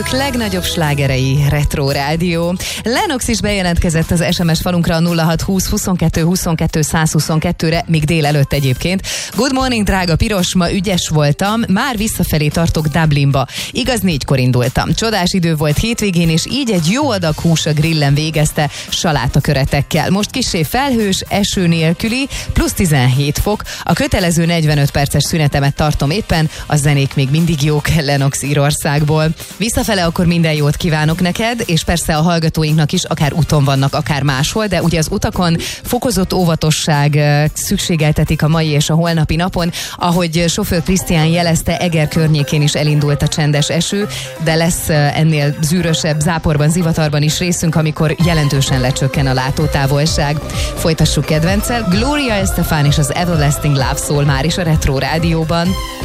idők legnagyobb slágerei, Retro Rádió. Lennox is bejelentkezett az SMS falunkra a 0620 22 22 122-re, még délelőtt egyébként. Good morning, drága piros, ma ügyes voltam, már visszafelé tartok Dublinba. Igaz, 4-kor indultam. Csodás idő volt hétvégén, és így egy jó adag hús a grillen végezte salátaköretekkel. Most kissé felhős, eső nélküli, plusz 17 fok. A kötelező 45 perces szünetemet tartom éppen, a zenék még mindig jók Lennox Írországból. Visszafele akkor minden jót kívánok neked, és persze a hallgatóinknak is, akár úton vannak, akár máshol, de ugye az utakon fokozott óvatosság szükségeltetik a mai és a holnapi napon. Ahogy sofőr Krisztián jelezte, Eger környékén is elindult a csendes eső, de lesz ennél zűrösebb záporban, zivatarban is részünk, amikor jelentősen lecsökken a látótávolság. Folytassuk kedvencel. Gloria Estefan és az Everlasting Love szól már is a Retro Rádióban.